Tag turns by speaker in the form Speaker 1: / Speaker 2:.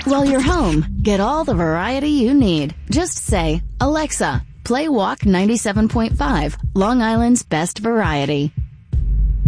Speaker 1: While you're home, get all the variety you need. Just say, Alexa, play Walk 97.5, Long Island's best variety.